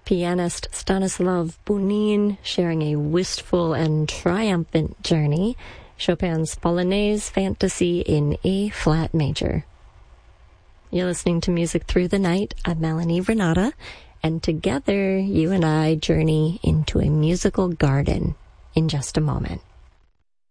Pianist Stanislav Bunin sharing a wistful and triumphant journey, Chopin's Polonaise Fantasy in A-flat major. You're listening to Music Through the Night. I'm Melanie Renata, and together you and I journey into a musical garden in just a moment.